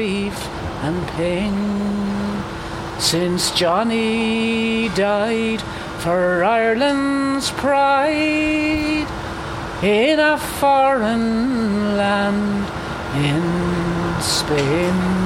grief and pain. Since Johnny died for Ireland's pride in a foreign land in Spain.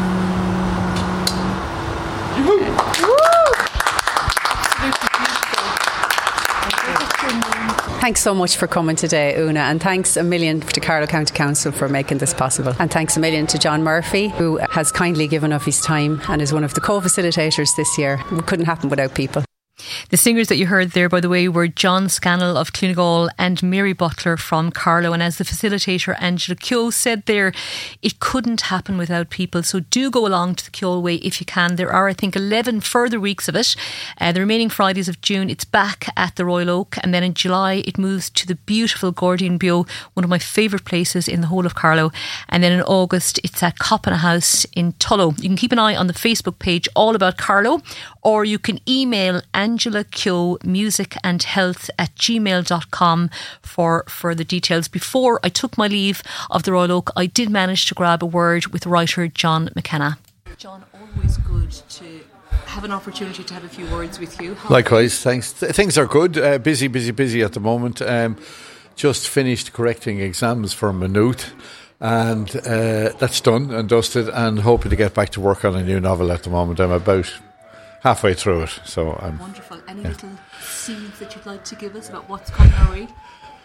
Thanks so much for coming today, Una, and thanks a million to Carlow County Council for making this possible, and thanks a million to John Murphy, who has kindly given up his time and is one of the co-facilitators this year. It couldn't happen without people. The singers that you heard there, by the way, were John Scannell of Clonagall and Mary Butler from Carlow. And as the facilitator Angela Keogh said there, it couldn't happen without people. So do go along to the Keogh Way if you can. There are, I think, 11 further weeks of it. The remaining Fridays of June, it's back at the Royal Oak. And then in July, it moves to the beautiful Gordian Bio, one of my favourite places in the whole of Carlow. And then in August, it's at Coppina House in Tullow. You can keep an eye on the Facebook page all about Carlow, or you can email Angela Keogh musicandhealth@gmail.com for further details. Before I took my leave of the Royal Oak, I did manage to grab a word with writer John McKenna. John, always good to have an opportunity to have a few words with you. Likewise, thanks. Things are good. Busy at the moment. Just finished correcting exams for Maynooth, and that's done and dusted, and hoping to get back to work on a new novel at the moment. I'm about halfway through it, so I'm wonderful. Any little scenes that you'd like to give us about what's coming our way?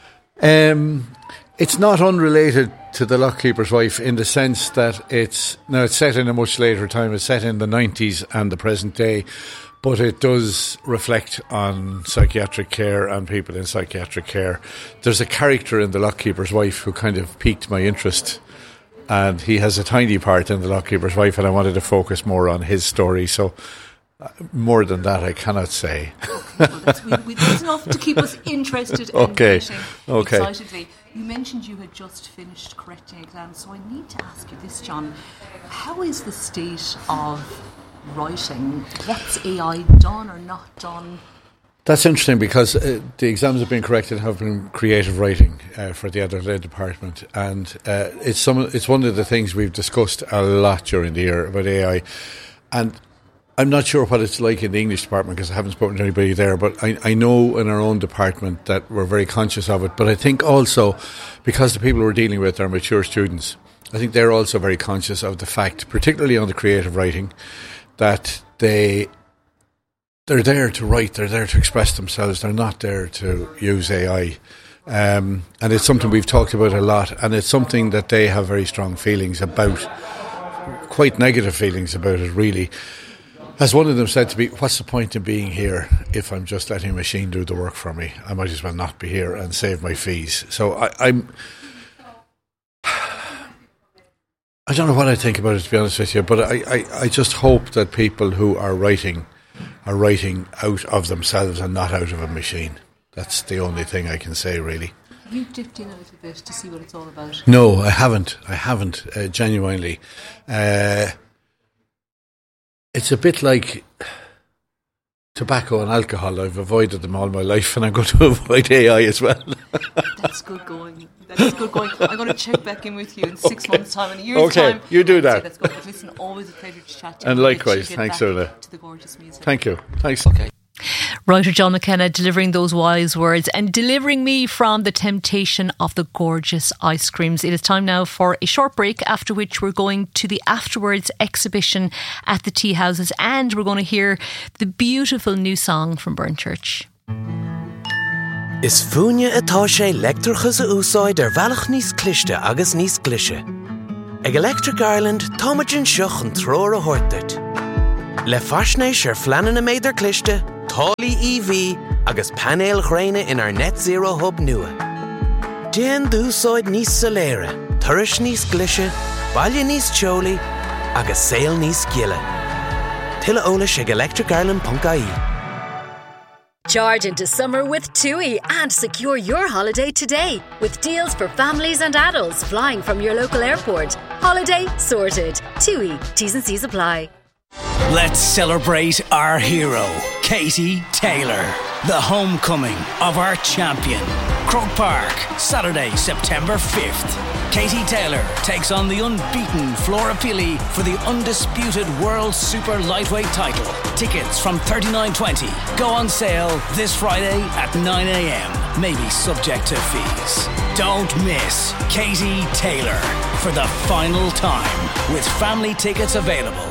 It's not unrelated to The Lockkeeper's Wife in the sense that it's set in a much later time. It's set in the 90s and the present day, but it does reflect on psychiatric care and people in psychiatric care. There's a character in The Lockkeeper's Wife who kind of piqued my interest, and he has a tiny part in The Lockkeeper's Wife, and I wanted to focus more on his story. So more than that I cannot say. Okay, well, that's enough to keep us interested and waiting excitedly. You mentioned you had just finished correcting exams, so I need to ask you this, John. How is the state of writing? What's AI done or not done? That's interesting, because the exams have been corrected have been creative writing for the Adult Ed department, and it's one of the things we've discussed a lot during the year about AI. And I'm not sure what it's like in the English department because I haven't spoken to anybody there, but I know in our own department that we're very conscious of it. But I think also because the people we're dealing with are mature students, I think they're also very conscious of the fact, particularly on the creative writing, that they're there to write, they're there to express themselves, they're not there to use AI. And it's something we've talked about a lot, and it's something that they have very strong feelings about, quite negative feelings about it, really. As one of them said to me, what's the point in being here if I'm just letting a machine do the work for me? I might as well not be here and save my fees. So I don't know what I think about it, to be honest with you, but I just hope that people who are writing out of themselves and not out of a machine. That's the only thing I can say, really. Have you dipped in a little bit to see what it's all about? No, I haven't, genuinely. It's a bit like tobacco and alcohol. I've avoided them all my life, and I'm going to avoid AI as well. That's good going. I'm going to check back in with you in 6 months' time, in a year's time. Okay, you do that. That's good. But listen, always a pleasure to chat to you. And likewise, thanks, Una. To the gorgeous music. Thank you. Thanks. Okay. Writer John McKenna delivering those wise words and delivering me from the temptation of the gorgeous ice creams. It is time now for a short break, after which we're going to the Afterwards exhibition at the Tea Houses, and we're going to hear the beautiful new song from Burnchurch. Is fúine atá sé leictreachas a úsáid bhealach níos cliste agus níos glise. Ag Electric Ireland, táimeann seach an tróir a thuirteart. Le faisnéis fleanan na méidir cliste, tálaí EV agus panéil ghréine in our net zero hub nua. Déan dúsáid níos saléire, turis níos glise, baile níos teolaí agus saoil níos giile. Tuilleadh eolais ag electricireland.ie. Charge into summer with TUI and secure your holiday today with deals for families and adults flying from your local airport. Holiday sorted. TUI. T's and C's apply. Let's celebrate our hero, Katie Taylor, the homecoming of our champion. Croke Park, Saturday, September 5th. Katie Taylor takes on the unbeaten Flora Pili for the undisputed World Super Lightweight title. Tickets from $39.20 go on sale this Friday at 9 a.m. Maybe subject to fees. Don't miss Katie Taylor for the final time with family tickets available.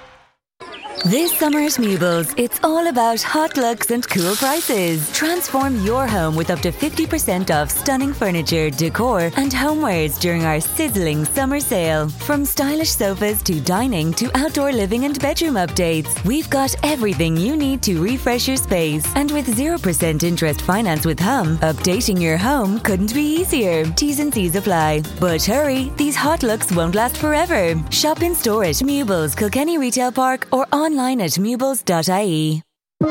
This summer at Meubles, it's all about hot looks and cool prices. Transform your home with up to 50% off stunning furniture, decor and homewares during our sizzling summer sale. From stylish sofas to dining to outdoor living and bedroom updates, we've got everything you need to refresh your space. And with 0% interest finance with Hum, updating your home couldn't be easier. T's and C's apply. But hurry, these hot looks won't last forever. Shop in store at Meubles, Kilkenny Retail Park or online at meubles.ie.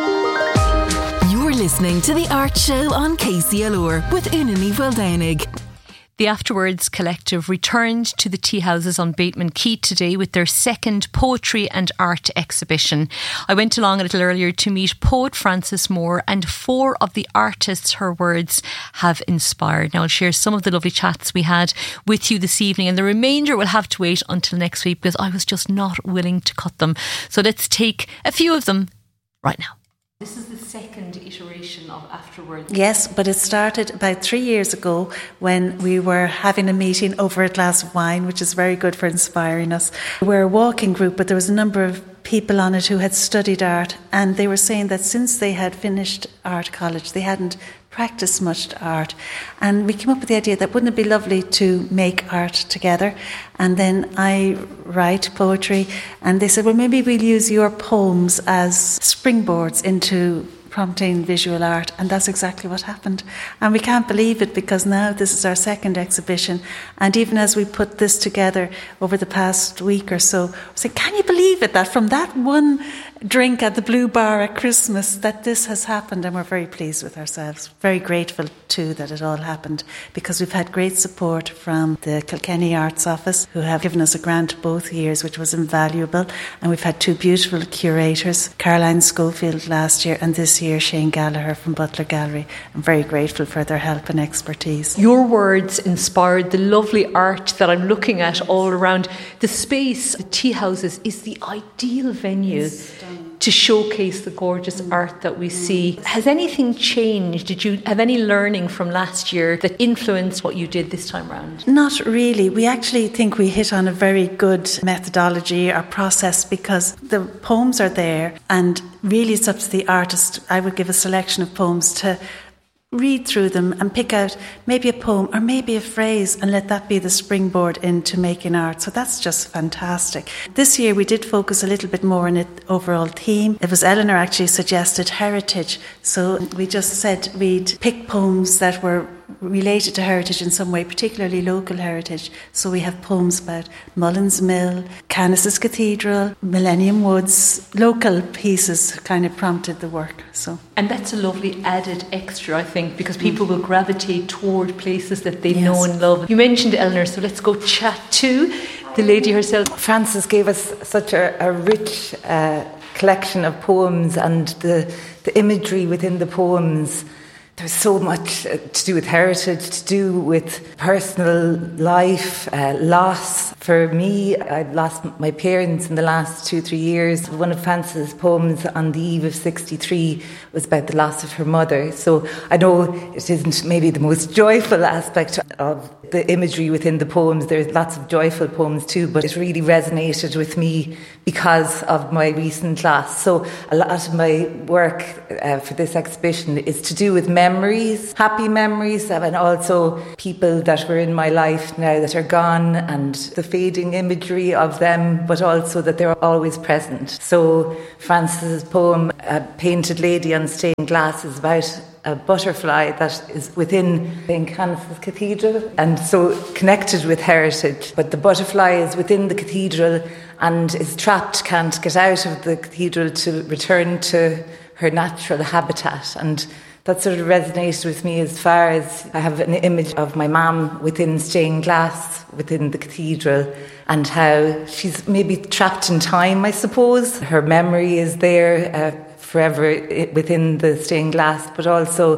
You're listening to The Art Show on KCLR with Una Downig. The Afterwards Collective returned to the tea houses on Bateman Quay today with their second poetry and art exhibition. I went along a little earlier to meet poet Frances Moore, and 4 of the artists her words have inspired. Now I'll share some of the lovely chats we had with you this evening, and the remainder will have to wait until next week because I was just not willing to cut them. So let's take a few of them right now. This is the second iteration of Afterwards. Yes, but it started about 3 years ago when we were having a meeting over a glass of wine, which is very good for inspiring us. We're a walking group, but there was a number of people on it who had studied art, and they were saying that since they had finished art college, they hadn't practiced much art. And we came up with the idea that wouldn't it be lovely to make art together? And then I write poetry, and they said, well, maybe we'll use your poems as springboards into prompting visual art. And that's exactly what happened. And we can't believe it because now this is our second exhibition. And even as we put this together over the past week or so, I said, can you believe it, that from that one drink at the Blue Bar at Christmas that this has happened? And we're very pleased with ourselves. Very grateful too that it all happened, because we've had great support from the Kilkenny Arts Office, who have given us a grant both years, which was invaluable. And we've had 2 beautiful curators, Caroline Schofield last year and this year Shane Gallagher from Butler Gallery. I'm very grateful for their help and expertise. Your words inspired the lovely art that I'm looking at all around. The space, the tea houses, is the ideal venue to showcase the gorgeous art that we see. Has anything changed? Did you have any learning from last year that influenced what you did this time around? Not really. We actually think we hit on a very good methodology or process, because the poems are there and really it's up to the artist. I would give a selection of poems to read through them and pick out maybe a poem or maybe a phrase and let that be the springboard into making art. So that's just fantastic. This year we did focus a little bit more on the overall theme. It was Eleanor actually suggested heritage. So we just said we'd pick poems that were related to heritage in some way, particularly local heritage. So we have poems about Mullins Mill, Canis's Cathedral, Millennium Woods. Local pieces kind of prompted the work. And that's a lovely added extra, I think, because people will gravitate toward places that they know and love. You mentioned Eleanor, so let's go chat to the lady herself. Frances gave us such a rich collection of poems, and the imagery within the poems. There's so much to do with heritage, to do with personal life, loss. For me, I've lost my parents in the last 2-3 years. One of Frances' poems on the eve of 63 was about the loss of her mother. So I know it isn't maybe the most joyful aspect of the imagery within the poems. There's lots of joyful poems too, but it really resonated with me because of my recent loss. So a lot of my work for this exhibition is to do with memories, happy memories, and also people that were in my life now that are gone, and the fading imagery of them, but also that they're always present. So Frances' poem, A Painted Lady on Stained Glass, is about a butterfly that is within St. Canis's Cathedral, and so connected with heritage. But the butterfly is within the cathedral and is trapped, can't get out of the cathedral to return to her natural habitat. And that sort of resonated with me, as far as I have an image of my mum within stained glass within the cathedral, and how she's maybe trapped in time, I suppose. Her memory is there forever within the stained glass, but also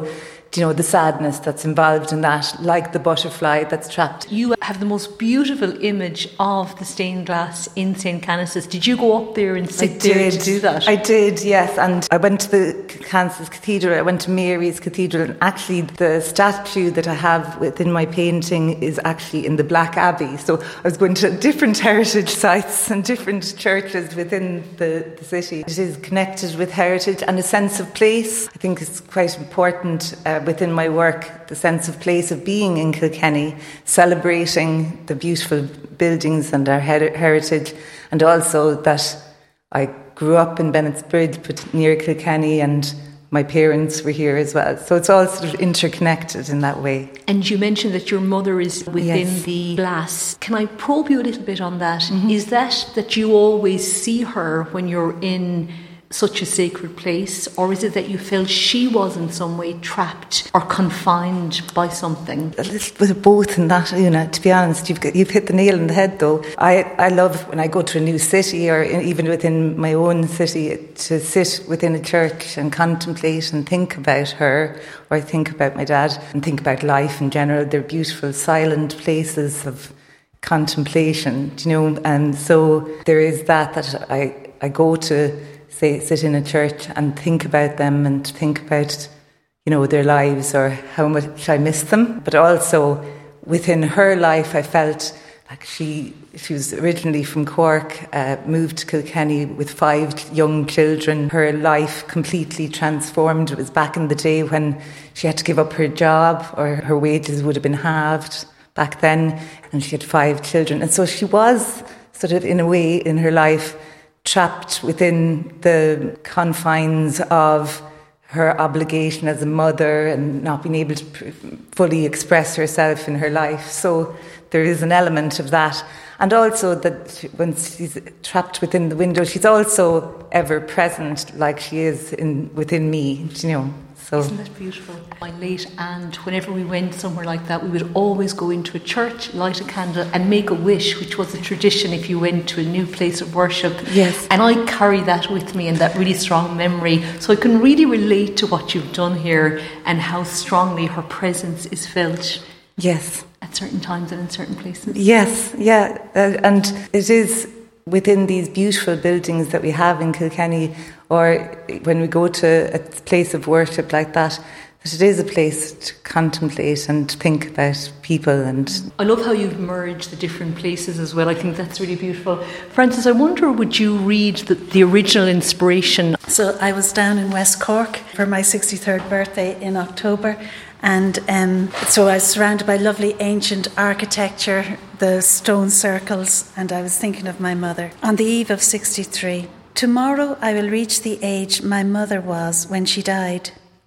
the sadness that's involved in that, like the butterfly that's trapped. You have the most beautiful image of the stained glass in St. Canice's. Did you go up there and sit there to do that? I did, yes. And I went to the Canice's Cathedral, I went to Mary's Cathedral, and actually the statue that I have within my painting is actually in the Black Abbey. So I was going to different heritage sites and different churches within the city. It is connected with heritage and a sense of place. I think it's quite important within my work, the sense of place of being in Kilkenny, celebrating the beautiful buildings and our heritage, and also that I grew up in Bennett's Bridge, but near Kilkenny, and my parents were here as well. So it's all sort of interconnected in that way. And you mentioned that your mother is within the glass. Can I probe you a little bit on that? Mm-hmm. Is that you always see her when you're in such a sacred place, or is it that you felt she was in some way trapped or confined by something? A little bit of both in that, Una, to be honest. You've hit the nail on the head, though. I love when I go to a new city, or even within my own city, to sit within a church and contemplate and think about her, or think about my dad, and think about life in general. They're beautiful, silent places of contemplation, and so there is that I go to sit in a church and think about them and think about, their lives or how much I miss them. But also within her life, I felt like she was originally from Cork, moved to Kilkenny with 5 young children. Her life completely transformed. It was back in the day when she had to give up her job, or her wages would have been halved back then, and she had 5 children. And so she was sort of, in a way, in her life, trapped within the confines of her obligation as a mother and not being able to fully express herself in her life. So there is an element of that. And also that when she's trapped within the window, she's also ever present, like she is within me, So. Isn't that beautiful? My late aunt, whenever we went somewhere like that, we would always go into a church, light a candle and make a wish, which was a tradition if you went to a new place of worship. Yes. And I carry that with me and that really strong memory. So I can really relate to what you've done here and how strongly her presence is felt. Yes. At certain times and in certain places. Yes, yeah. And it is within these beautiful buildings that we have in Kilkenny, or when we go to a place of worship like that it is a place to contemplate and think about people. And I love how you've merged the different places as well. I think that's really beautiful. Frances, I wonder, would you read the original inspiration? So I was down in West Cork for my 63rd birthday in October, and so I was surrounded by lovely ancient architecture, the stone circles, and I was thinking of my mother. On the eve of 63, tomorrow I will reach the age my mother was when she died.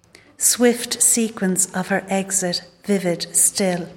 Swift sequence of her exit, vivid still.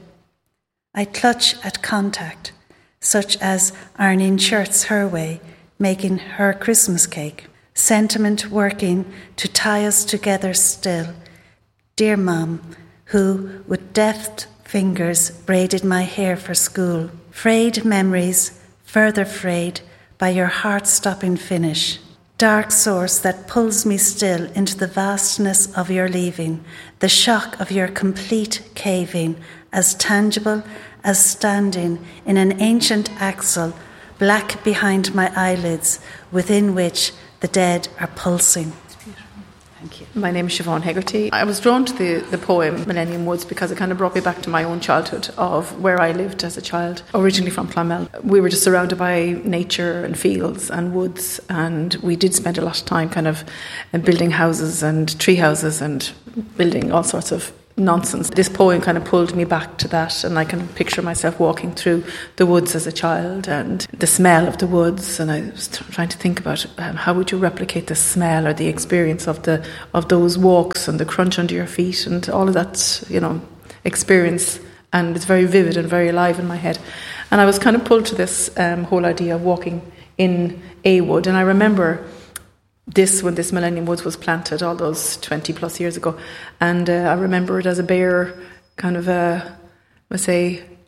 I clutch at contact, such as Arlene Shirts her way, making her Christmas cake. Sentiment working to tie us together still. Dear Mum, who with deft fingers braided my hair for school. Frayed memories, further frayed by your heart-stopping finish. Dark source that pulls me still into the vastness of your leaving, the shock of your complete caving, as tangible as standing in an ancient axle, black behind my eyelids, within which the dead are pulsing. Thank you. My name is Siobhan Hegarty. I was drawn to the poem Millennium Woods because it kind of brought me back to my own childhood of where I lived as a child, originally from Clonmel. We were just surrounded by nature and fields and woods, and we did spend a lot of time kind of building houses and tree houses and building all sorts of nonsense. This poem kind of pulled me back to that, and I can picture myself walking through the woods as a child and the smell of the woods, and I was trying to think about how would you replicate the smell or the experience of those walks and the crunch under your feet and all of that, experience, and it's very vivid and very alive in my head. And I was kind of pulled to this whole idea of walking in a wood, and I remember when this Millennium Woods was planted all those 20 plus years ago, and I remember it as a bare kind of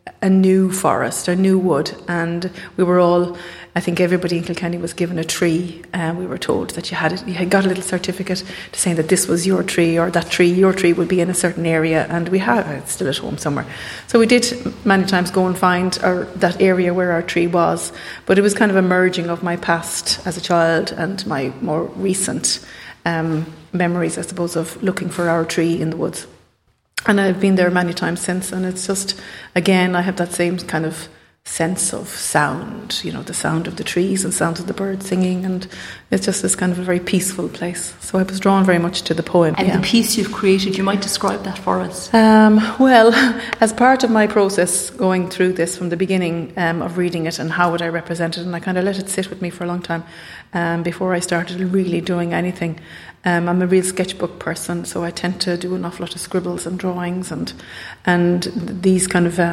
a new forest, a new wood, and we were all, I think everybody in Kilkenny was given a tree, and we were told that you had got a little certificate to saying that this was your tree, or that tree, your tree would be in a certain area, and we have it still at home somewhere. So we did many times go and find that area where our tree was, but it was kind of a merging of my past as a child and my more recent memories, I suppose, of looking for our tree in the woods. And I've been there many times since, and it's just, again, I have that same kind of sense of sound, the sound of the trees and sounds of the birds singing, and it's just this kind of a very peaceful place. So I was drawn very much to the poem. And the piece you've created, you might describe that for us? Well, as part of my process going through this from the beginning of reading it and how would I represent it, and I kind of let it sit with me for a long time before I started really doing anything. I'm a real sketchbook person, so I tend to do an awful lot of scribbles and drawings and these kind of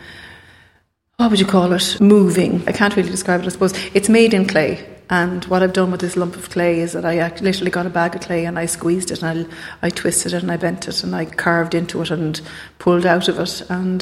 what would you call it? Moving. I can't really describe it, I suppose. It's made in clay. And what I've done with this lump of clay is that I literally got a bag of clay and I squeezed it and I twisted it and I bent it and I carved into it and pulled out of it. And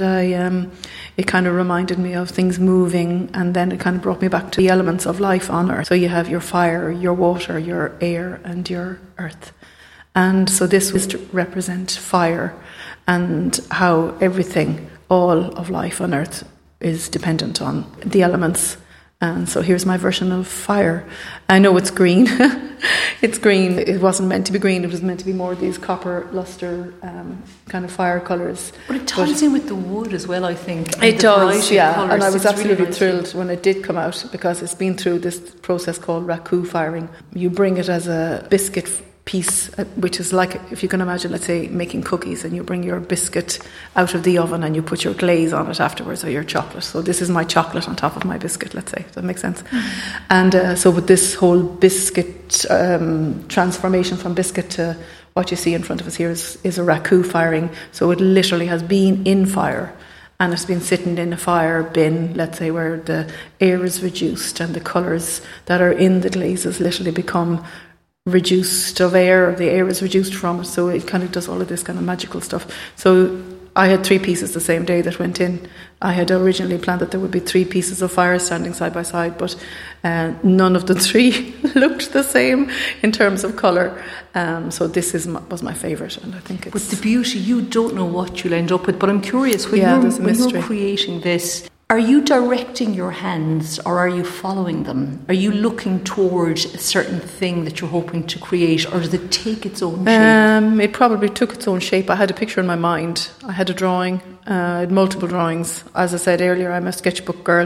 it kind of reminded me of things moving, and then it kind of brought me back to the elements of life on Earth. So you have your fire, your water, your air and your earth. And so this was to represent fire and how everything, all of life on Earth, is dependent on the elements. And so here's my version of fire. I know it's green. It's green. It wasn't meant to be green. It was meant to be more of these copper luster kind of fire colours. But it ties in with the wood as well, I think. It does, yeah. And I was absolutely thrilled when it did come out, because it's been through this process called raku firing. You bring it as a biscuit piece, which is like, if you can imagine, let's say making cookies, and you bring your biscuit out of the oven and you put your glaze on it afterwards, or your chocolate. So this is my chocolate on top of my biscuit, let's say. Does that make sense? And so with this whole biscuit transformation from biscuit to what you see in front of us here is a raku firing. So it literally has been in fire, and it's been sitting in a fire bin, let's say, where the air is reduced and the colours that are in the glazes literally become reduced of air, the air is reduced from it, so it kind of does all of this kind of magical stuff. So I had 3 pieces the same day that went in. I had originally planned that there would be 3 pieces of fire standing side by side, but none of the 3 looked the same in terms of colour. So this was my favourite, and I think it's... With the beauty, you don't know what you'll end up with, but I'm curious, when you're creating this, are you directing your hands, or are you following them? Are you looking towards a certain thing that you're hoping to create, or does it take its own shape? It probably took its own shape. I had a picture in my mind. I had a drawing. I had multiple drawings. As I said earlier, I'm a sketchbook girl,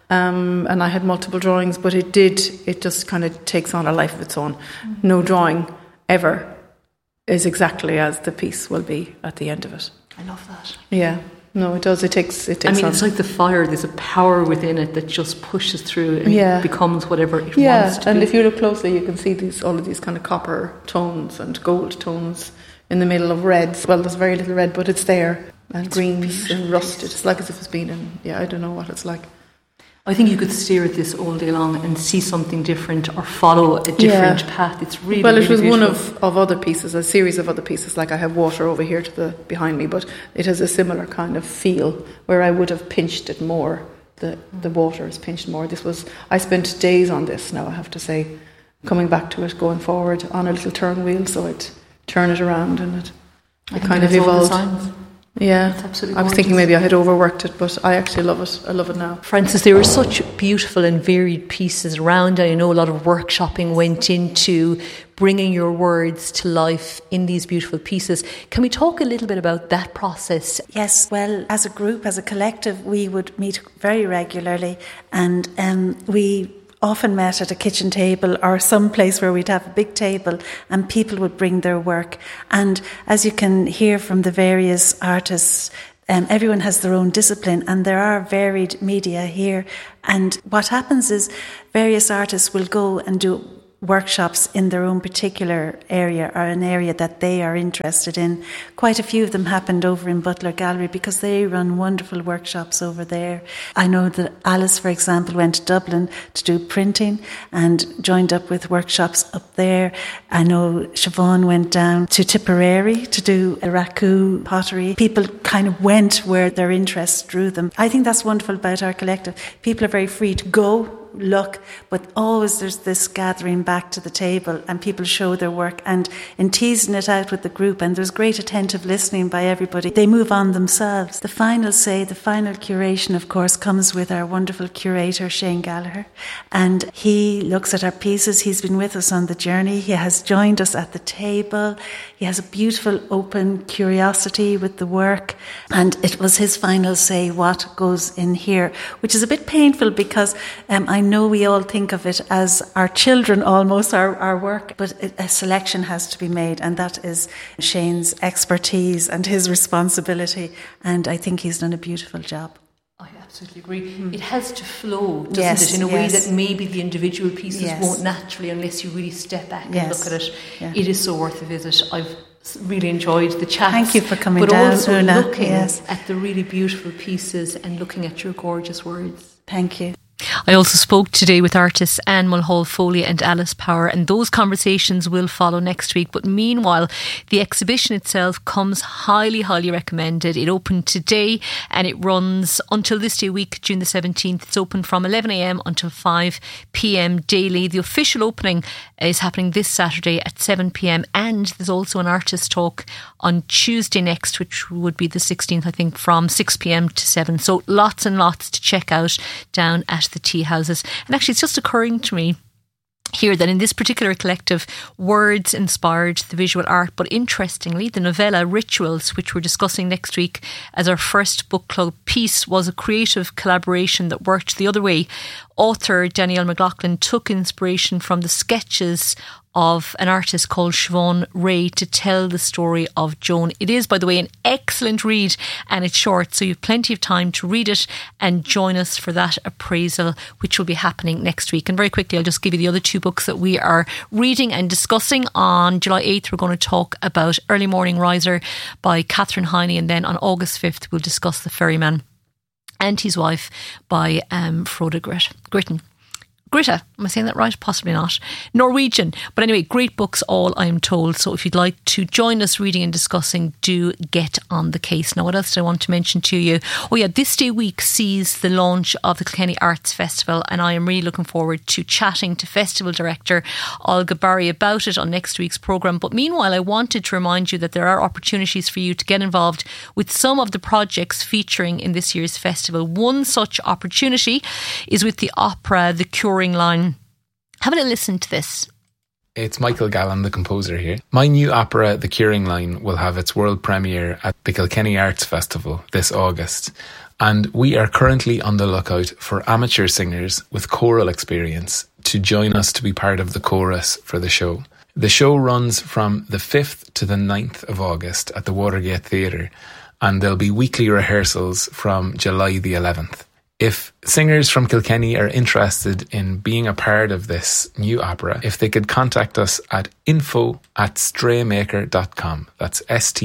and I had multiple drawings, but it just kind of takes on a life of its own. No drawing ever is exactly as the piece will be at the end of it. I love that. Yeah. No, it does. It takes. I mean, it's like the fire. There's a power within it that just pushes through, and it becomes whatever it wants to be. And if you look closely, you can see all of these kind of copper tones and gold tones in the middle of reds. Well, there's very little red, but it's there, and greens and rusted. It's like as if it's been in. Yeah, I don't know what it's like. I think you could stare at this all day long and see something different, or follow a different path. It's really, well, it was really one of other pieces, a series of other pieces. Like I have water over here behind me, but it has a similar kind of feel where I would have pinched it more. The water is pinched more. I spent days on this now, I have to say, coming back to it, going forward on a little turn wheel, so I'd turn it around and it kind of evolved. Yeah, I was thinking maybe I had overworked it, but I actually love it. I love it now. Frances, there were such beautiful and varied pieces around. I know a lot of workshopping went into bringing your words to life in these beautiful pieces. Can we talk a little bit about that process? Yes, well, as a group, as a collective, we would meet very regularly, and we often met at a kitchen table or some place where we'd have a big table and people would bring their work. And as you can hear from the various artists, everyone has their own discipline, and there are varied media here. And what happens is various artists will go and do workshops in their own particular area or an area that they are interested in. Quite a few of them happened over in Butler Gallery because they run wonderful workshops over there. I know that Alice, for example, went to Dublin to do printing and joined up with workshops up there. I know Siobhan went down to Tipperary to do a raku pottery. People kind of went where their interest drew them. I think that's wonderful about our collective. People are very free to go, look, but always there's this gathering back to the table and people show their work, and in teasing it out with the group, and there's great attentive listening by everybody, they move on themselves. The final curation, of course, comes with our wonderful curator Shane Gallagher, and he looks at our pieces. He's been with us on the journey. He has joined us at the table. He has a beautiful open curiosity with the work, and it was his final say what goes in here, which is a bit painful because I know we all think of it as our children almost, our work, but a selection has to be made, and that is Shane's expertise and his responsibility, and I think he's done a beautiful job. I absolutely agree. It has to flow, doesn't it, in a way that maybe the individual pieces won't naturally unless you really step back and look at it. Yeah. It is so worth a visit. I've really enjoyed the chats. Thank you for coming but down, also Una. looking at the really beautiful pieces and looking at your gorgeous words. Thank you. I also spoke today with artists Anne Mulhall-Foley and Alice Power, and those conversations will follow next week. But meanwhile, the exhibition itself comes highly, highly recommended. It opened today and it runs until this day week, June the 17th. It's open from 11 a.m. until 5 p.m. daily. The official opening is happening this Saturday at 7 p.m. and there's also an artist talk on Tuesday next, which would be the 16th, I think, from 6 p.m. to 7. So lots and lots to check out down at the tea houses. And actually, it's just occurring to me here that in this particular collective, words inspired the visual art, but interestingly, the novella Rituals, which we're discussing next week as our first book club piece, was a creative collaboration that worked the other way. Author Danielle McLaughlin took inspiration from the sketches of an artist called Siobhan Ray to tell the story of Joan. It is, by the way, an excellent read, and it's short, so you've plenty of time to read it and join us for that appraisal, which will be happening next week. And very quickly, I'll just give you the other two books that we are reading and discussing. On July 8th, we're going to talk about Early Morning Riser by Catherine Heine, and then on August 5th, we'll discuss The Ferryman and His Wife by Frode Gritton. Greta, am I saying that right? Possibly not. Norwegian. But anyway, great books all, I am told. So if you'd like to join us reading and discussing, do get on the case. Now, what else do I want to mention to you? Oh yeah, this day week sees the launch of the Kilkenny Arts Festival, and I am really looking forward to chatting to Festival Director Olga Barry about it on next week's programme. But meanwhile, I wanted to remind you that there are opportunities for you to get involved with some of the projects featuring in this year's festival. One such opportunity is with the opera The Curing Line. Have a listen to this. It's Michael Gallen, the composer here. My new opera, The Curing Line, will have its world premiere at the Kilkenny Arts Festival this August. And we are currently on the lookout for amateur singers with choral experience to join us to be part of the chorus for the show. The show runs from the 5th to the 9th of August at the Watergate Theatre, and there'll be weekly rehearsals from July the 11th. If singers from Kilkenny are interested in being a part of this new opera, if they could contact us at info@straymaker.com. That's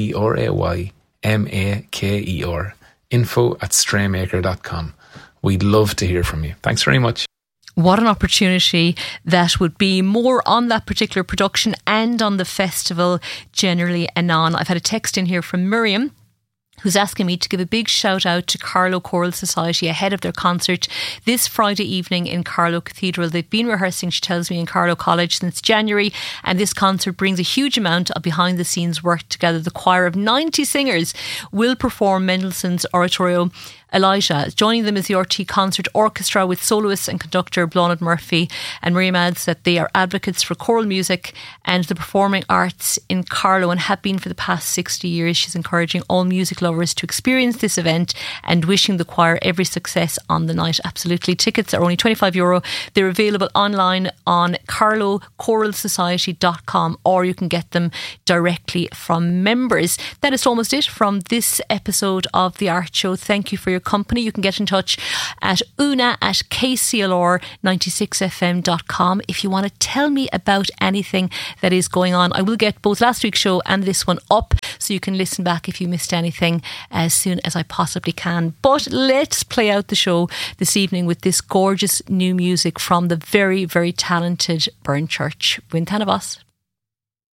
STRAYMAKER. info@straymaker.com. We'd love to hear from you. Thanks very much. What an opportunity that would be. More on that particular production and on the festival generally anon. I've had a text in here from Miriam, who's asking me to give a big shout out to Carlow Choral Society ahead of their concert this Friday evening in Carlow Cathedral. They've been rehearsing, she tells me, in Carlow College since January, and this concert brings a huge amount of behind the scenes work together. The choir of 90 singers will perform Mendelssohn's oratorio Elijah. Joining them is the RT Concert Orchestra with soloist and conductor Bláthnaid Murphy. And Miriam adds that they are advocates for choral music and the performing arts in Carlow and have been for the past 60 years. She's encouraging all music lovers to experience this event and wishing the choir every success on the night. Absolutely. Tickets are only €25. They're available online on carlowchoralsociety.com, or you can get them directly from members. That is almost it from this episode of The Art Show. Thank you for your company. You can get in touch at una@kclr96fm.com if you want to tell me about anything that is going on. I will get both last week's show and this one up so you can listen back if you missed anything as soon as I possibly can. But let's play out the show this evening with this gorgeous new music from the very, very talented Burn Church. Buin Tanavas.